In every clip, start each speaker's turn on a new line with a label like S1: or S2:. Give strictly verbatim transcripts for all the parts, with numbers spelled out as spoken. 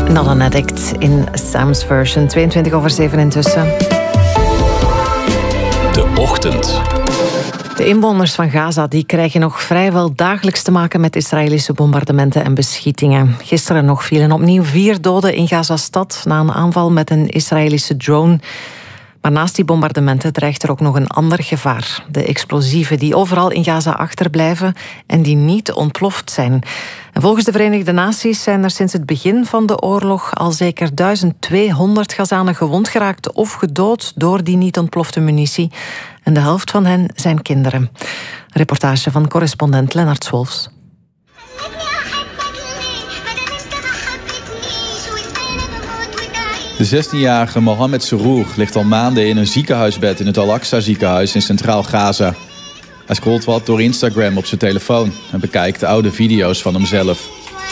S1: Not an Addict in Sam's version. tweeëntwintig over zeven intussen.
S2: De Ochtend.
S1: De inwoners van Gaza die krijgen nog vrijwel dagelijks te maken met Israëlische bombardementen en beschietingen. Gisteren nog vielen opnieuw vier doden in Gaza-stad na een aanval met een Israëlische drone. Maar naast die bombardementen dreigt er ook nog een ander gevaar. De explosieven die overal in Gaza achterblijven en die niet ontploft zijn. En volgens de Verenigde Naties zijn er sinds het begin van de oorlog al zeker duizend tweehonderd Gazanen gewond geraakt of gedood door die niet ontplofte munitie. En de helft van hen zijn kinderen. Een reportage van correspondent Lennart Swolfs.
S3: De zestienjarige Mohamed Serour ligt al maanden in een ziekenhuisbed in het Al-Aqsa ziekenhuis in Centraal Gaza. Hij scrolt wat door Instagram op zijn telefoon en bekijkt oude video's van hemzelf.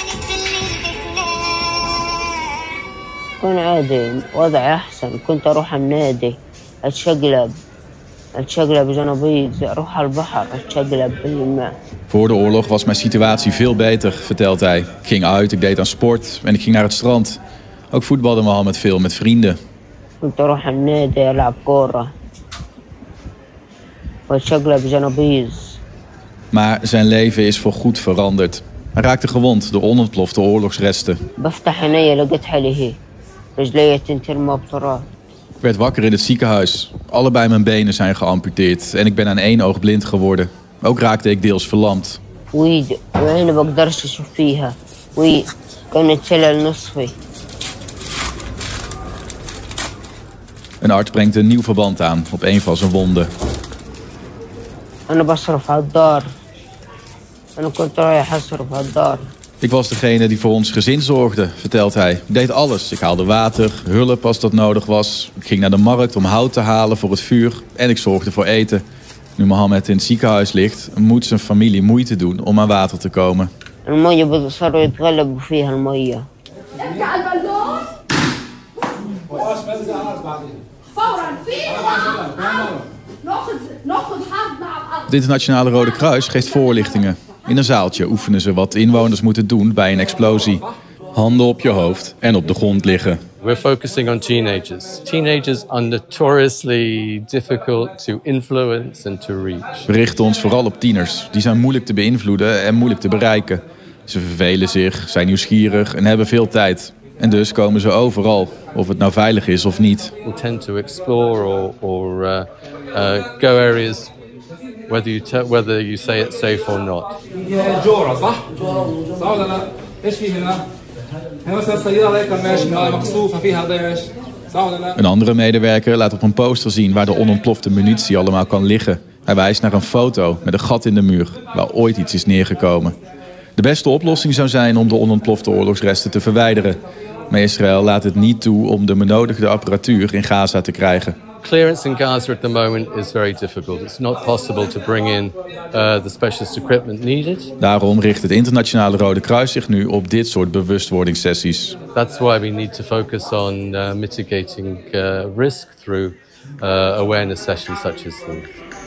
S3: Voor de oorlog was mijn situatie veel beter, vertelt hij. Ik ging uit, ik deed aan sport en ik ging naar het strand. Ook voetbalde Mohamed veel met vrienden. Maar zijn leven is voorgoed veranderd. Hij raakte gewond door onontplofte oorlogsresten. Ik werd wakker in het ziekenhuis. Allebei mijn benen zijn geamputeerd en ik ben aan één oog blind geworden. Ook raakte ik deels verlamd. Een arts brengt een nieuw verband aan op een van zijn wonden. Ik was degene die voor ons gezin zorgde, vertelt hij. Ik deed alles. Ik haalde water, hulp als dat nodig was. Ik ging naar de markt om hout te halen voor het vuur. En ik zorgde voor eten. Nu Mohamed in het ziekenhuis ligt, moet zijn familie moeite doen om aan water te komen. Het Internationale Rode Kruis geeft voorlichtingen. In een zaaltje oefenen ze wat inwoners moeten doen bij een explosie. Handen op je hoofd en op de grond liggen.
S4: We're focusing on teenagers. Teenagers are notoriously difficult to influence and to reach.
S3: We richten ons vooral op tieners. Die zijn moeilijk te beïnvloeden en moeilijk te bereiken. Ze vervelen zich, zijn nieuwsgierig en hebben veel tijd. En dus komen ze overal, of het nou veilig is of niet.
S4: We tend to explore or, or uh, uh, go areas whether you, te- whether you say it's safe or not.
S3: Een andere medewerker laat op een poster zien waar de onontplofte munitie allemaal kan liggen. Hij wijst naar een foto met een gat in de muur waar ooit iets is neergekomen. De beste oplossing zou zijn om de onontplofte oorlogsresten te verwijderen. Maar Israël laat het niet toe om de benodigde apparatuur in Gaza te krijgen.
S4: Clearance in Gaza at the moment is very difficult. It's not possible to bring in uh, the specialist equipment needed.
S3: Daarom richt het Internationale Rode Kruis zich nu op dit soort bewustwordingssessies.
S4: That's why we need to focus on uh, mitigating uh, risk through uh, awareness sessions such as these.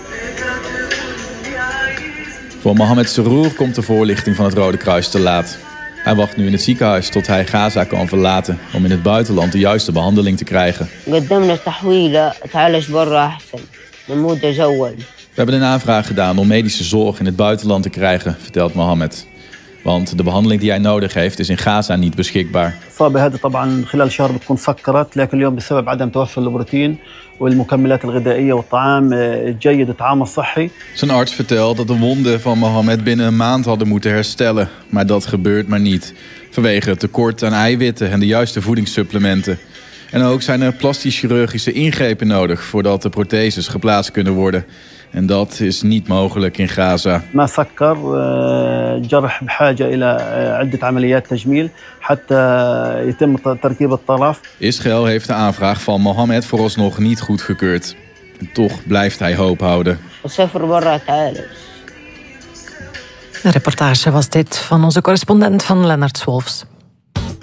S3: Voor Mohamed Serour komt de voorlichting van het Rode Kruis te laat. Hij wacht nu in het ziekenhuis tot hij Gaza kan verlaten om in het buitenland de juiste behandeling te krijgen. We hebben een aanvraag gedaan om medische zorg in het buitenland te krijgen, vertelt Mohamed. Want de behandeling die hij nodig heeft is in Gaza niet beschikbaar. Zijn arts vertelt dat de wonden van Mohamed binnen een maand hadden moeten herstellen. Maar dat gebeurt maar niet. Vanwege het tekort aan eiwitten en de juiste voedingssupplementen. En ook zijn er plastisch-chirurgische ingrepen nodig voordat de protheses geplaatst kunnen worden. En dat is niet mogelijk in Gaza. Israël heeft de aanvraag van Mohamed vooralsnog niet goedgekeurd. En toch blijft hij hoop houden.
S1: Een reportage was dit van onze correspondent van Lennart Swolfs.